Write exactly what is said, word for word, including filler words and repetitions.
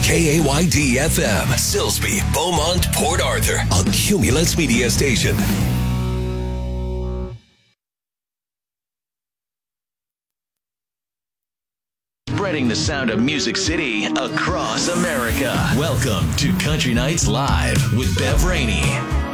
K A Y D F M, Silsbee, Beaumont, Port Arthur, a Cumulus Media Station. Spreading the sound of Music City across America. Welcome to Country Nights Live with Bev Rainey.